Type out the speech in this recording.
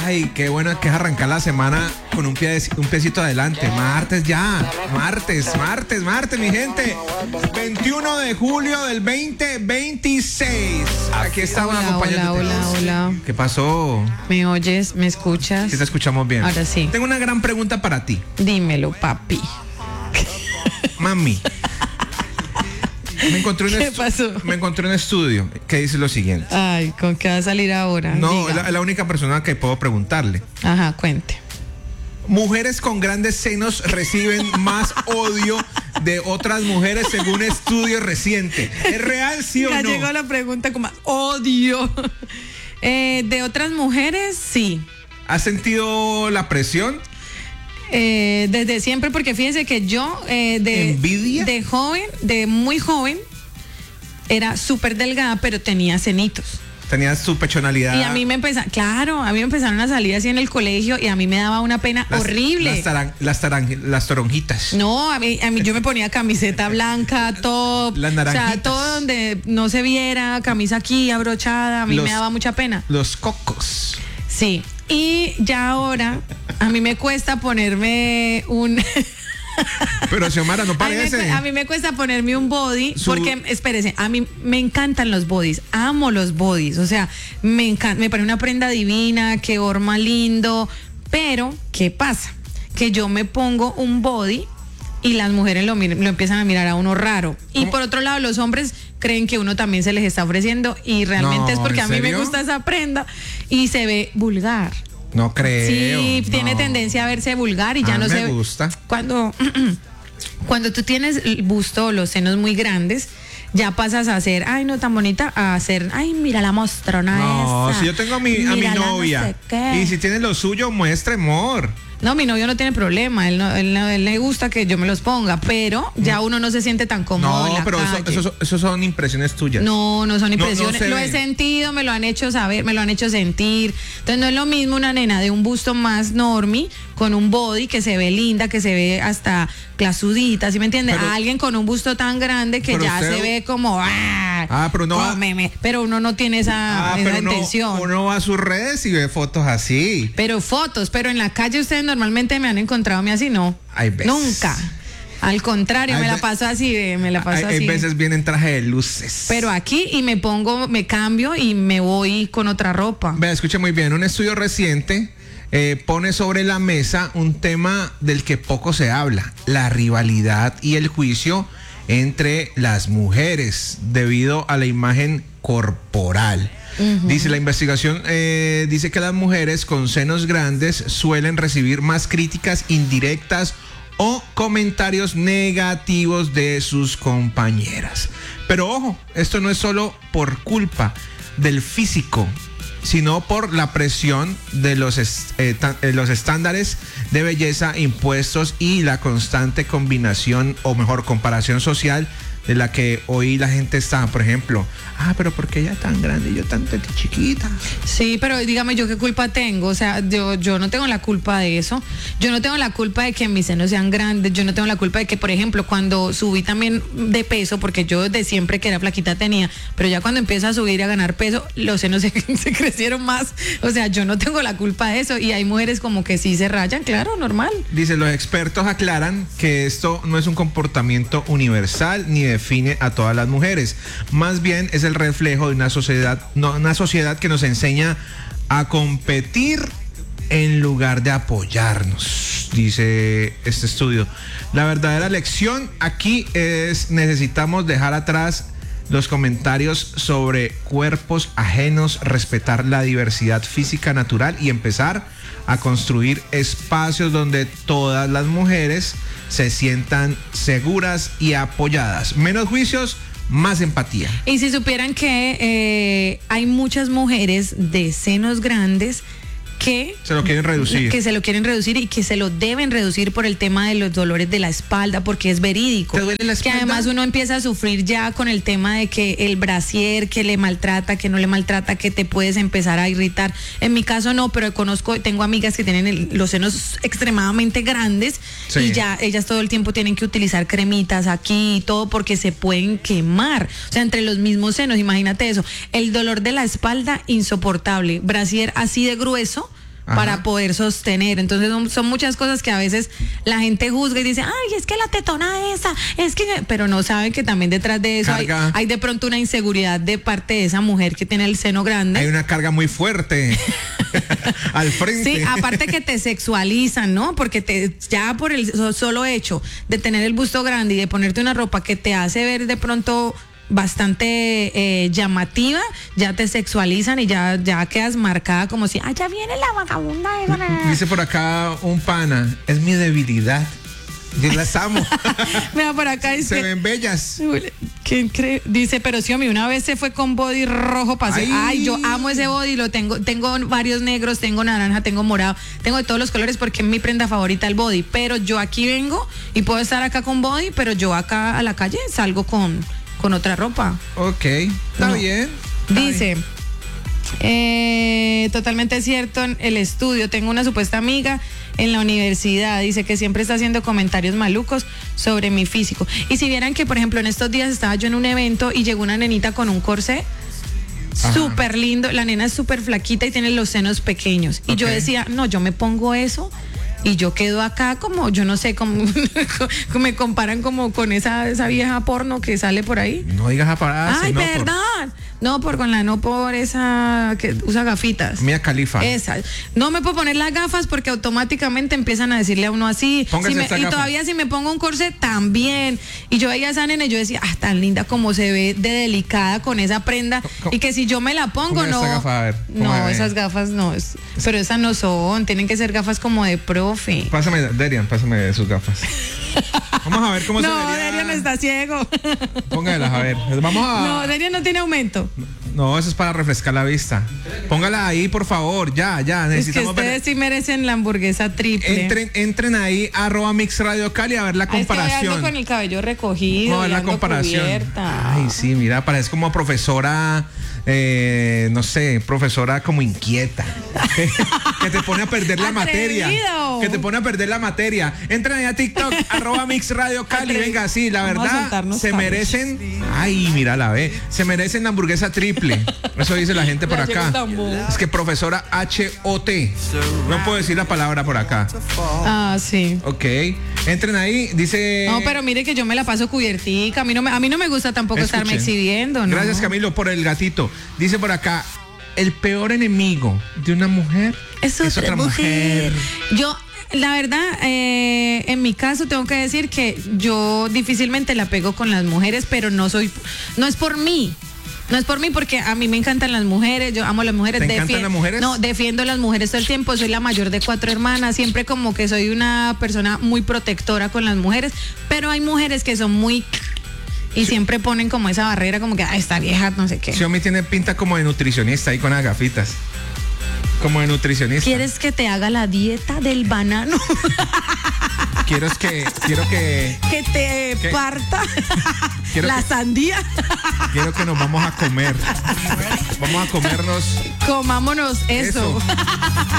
Ay, qué bueno que es arrancar la semana con un piecito adelante. Martes ya, martes, mi gente. 21 de julio del 2026. Aquí estamos acompañándote. Hola. ¿Qué pasó? ¿Me oyes? ¿Me escuchas? Sí, te escuchamos bien. Ahora sí. Tengo una gran pregunta para ti. Dímelo, papi. Mami. ¿Qué pasó? Me encontré un estudio que dice lo siguiente. Ay, ¿con qué va a salir ahora? No, es la única persona que puedo preguntarle. Ajá, cuente. Mujeres con grandes senos reciben más odio de otras mujeres según estudio reciente. ¿Es real, sí o no? Ya llegó la pregunta como odio. De otras mujeres, sí. ¿Has sentido la presión? Desde siempre, porque fíjense que yo ¿Envidia? de muy joven, era súper delgada, pero tenía senitos. Tenías tu pechonalidad. Y a mí me empezaron a salir así en el colegio y a mí me daba una pena horrible. Las toronjitas. No, a mí yo me ponía camiseta blanca, top, las naranjitas. O sea, todo donde no se viera, camisa aquí abrochada, a mí me daba mucha pena. Los cocos. Sí, y ya ahora a mí me cuesta ponerme un... Pero Xiomara, no parece. A mí me cuesta ponerme un body porque, espérese, a mí me encantan los bodies, amo los bodies, o sea, me encanta, me parece una prenda divina, qué horma lindo, pero ¿qué pasa? Que yo me pongo un body y las mujeres lo empiezan a mirar a uno raro. Y por otro lado, los hombres creen que uno también se les está ofreciendo y realmente es porque a mí me gusta esa prenda y se ve vulgar. No creo. Sí, tiene tendencia a verse vulgar y ya no se ve. Me gusta. Cuando tú tienes el busto o los senos muy grandes, ya pasas a ser, ay, no tan bonita, a ser, ay, mira la mostrona esa. No, si yo tengo a mi novia, no sé qué. y si tiene lo suyo, muestre amor. No, mi novio no tiene problema, él le gusta que yo me los ponga, pero ya uno no se siente tan cómodo en la pero calle. eso son impresiones tuyas. No son impresiones, lo he ve. sentido, me lo han hecho saber, me lo han hecho sentir. Entonces no es lo mismo una nena de un busto más normie, con un body que se ve linda, que se ve hasta clasudita, ¿sí me entiende? A alguien con un busto tan grande que ya se ve como, pero no pero uno no tiene esa intención. Uno va a sus redes y ve fotos así. Pero en la calle ustedes normalmente me han encontrado a mí así, no. Hay veces. Nunca. Al contrario, me la paso así. Hay veces viene en traje de luces. Pero aquí y me cambio y me voy con otra ropa. Vea, escuche muy bien, un estudio reciente pone sobre la mesa un tema del que poco se habla, la rivalidad y el juicio entre las mujeres debido a la imagen corporal. Uh-huh. Dice la investigación, dice que las mujeres con senos grandes suelen recibir más críticas indirectas o comentarios negativos de sus compañeras. Pero ojo, esto no es solo por culpa del físico, sino por la presión de los estándares de belleza impuestos y la constante combinación, o mejor, comparación social de la que hoy la gente está, por ejemplo, pero ¿por qué ella tan grande y yo tan chiquita? Sí, pero dígame, ¿yo qué culpa tengo? O sea, yo no tengo la culpa de eso. Yo no tengo la culpa de que mis senos sean grandes. Yo no tengo la culpa de que, por ejemplo, cuando subí también de peso, porque yo de siempre que era flaquita tenía, pero ya cuando empiezo a subir y a ganar peso, los senos se crecieron más. O sea, yo no tengo la culpa de eso. Y hay mujeres como que sí se rayan, claro, normal. Dice, los expertos aclaran que esto no es un comportamiento universal ni define a todas las mujeres. Más bien es el reflejo de una sociedad que nos enseña a competir en lugar de apoyarnos, dice este estudio. La verdadera lección aquí es: necesitamos dejar atrás los comentarios sobre cuerpos ajenos, respetar la diversidad física natural y empezar a construir espacios donde todas las mujeres se sientan seguras y apoyadas. Menos juicios, más empatía. Y si supieran que hay muchas mujeres de senos grandes que se lo quieren reducir. Que se lo quieren reducir y que se lo deben reducir por el tema de los dolores de la espalda, porque es verídico. ¿Te duele la espalda? Que además uno empieza a sufrir ya con el tema de que el brasier, que le maltrata, que no le maltrata, que te puedes empezar a irritar. En mi caso no, pero tengo amigas que tienen los senos extremadamente grandes, sí, y ya ellas todo el tiempo tienen que utilizar cremitas aquí y todo porque se pueden quemar. O sea, entre los mismos senos, imagínate eso. El dolor de la espalda, insoportable. Brasier así de grueso, para poder sostener. Entonces son muchas cosas que a veces la gente juzga y dice, ay, es que la tetona esa, es que... Pero no saben que también detrás de eso hay de pronto una inseguridad de parte de esa mujer que tiene el seno grande. Hay una carga muy fuerte al frente. Sí, aparte que te sexualizan, ¿no? Porque ya por el solo hecho de tener el busto grande y de ponerte una ropa que te hace ver de pronto bastante llamativa, ya te sexualizan y ya quedas marcada como si, ya viene la vagabunda. Dice por acá un pana, es mi debilidad. Yo las amo. Mira, por acá dice, se ven bellas. ¿Quién cree? Dice, pero sí, una vez se fue con body rojo paseo. Ay, yo amo ese body, lo tengo varios negros, tengo naranja, tengo morado, tengo de todos los colores porque es mi prenda favorita el body, pero yo aquí vengo y puedo estar acá con body, pero yo acá a la calle salgo con otra ropa. Ok, está bien. Dice, totalmente cierto, en el estudio tengo una supuesta amiga en la universidad, dice que siempre está haciendo comentarios malucos sobre mi físico. Y si vieran que, por ejemplo, en estos días estaba yo en un evento y llegó una nenita con un corsé súper lindo, la nena es súper flaquita y tiene los senos pequeños. Y yo decía, no, yo me pongo eso y yo quedo acá como, yo no sé, como me comparan como con esa vieja porno que sale por ahí. No digas aparadas. Ay, perdón. No por esa que usa gafitas. Mia Khalifa. Esa. No me puedo poner las gafas porque automáticamente empiezan a decirle a uno así. Y todavía si me pongo un corset también. Y yo veía a esa nena y yo decía, tan linda como se ve de delicada con esa prenda. Y que si yo me la pongo, no. Gafa, a ver, no, esas gafas no. Pero esas no son. Tienen que ser gafas como de profe. Pásame, Derian, pásame sus gafas. Vamos a ver cómo se vería. No, Derian está ciego. Póngalas, a ver. Vamos a... No, Derian no tiene aumento. No, eso es para refrescar la vista. Póngala ahí, por favor. Ya. Necesitamos es que ustedes sí merecen la hamburguesa triple. Entren ahí, @Mix Radio Cali a ver la comparación. Estoy con el cabello recogido. Vamos a ver la comparación. Cubierta. Ay, sí, mira, parece como profesora, no sé, profesora como inquieta. que te pone a perder la materia. Que te pone a perder la materia. Entren ahí a TikTok, @Mix Radio Cali. Venga, sí, la verdad, se merecen. Ay, mira la ve. Se merecen la hamburguesa triple. Eso dice la gente por acá. Es que profesora HOT. No puedo decir la palabra por acá. Sí. Ok. Entren ahí, dice. No, pero mire que yo me la paso cubiertica. A mí no me gusta tampoco estarme exhibiendo, ¿no? Gracias, Camilo, por el gatito. Dice por acá, el peor enemigo de una mujer es otra mujer. Yo, la verdad, en mi caso tengo que decir que yo difícilmente la pego con las mujeres, pero no es por mí. No es por mí porque a mí me encantan las mujeres, yo amo las mujeres. ¿Te encantan las mujeres? No, defiendo a las mujeres todo el tiempo, soy la mayor de 4 hermanas, siempre como que soy una persona muy protectora con las mujeres, pero hay mujeres que son muy... Y siempre ponen como esa barrera, como que, esta vieja, no sé qué. Xiaomi tiene pinta como de nutricionista ahí con las gafitas. Como de nutricionista. ¿Quieres que te haga la dieta del banano? Quiero que te parta la sandía. Quiero que nos vamos a comer. Vamos a comernos. Comámonos eso.